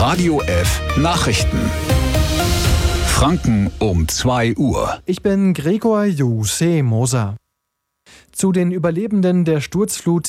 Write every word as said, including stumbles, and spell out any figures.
Radio F Nachrichten. Franken um zwei Uhr. Ich bin Gregor Juse Moser. Zu den Überlebenden der Sturzflut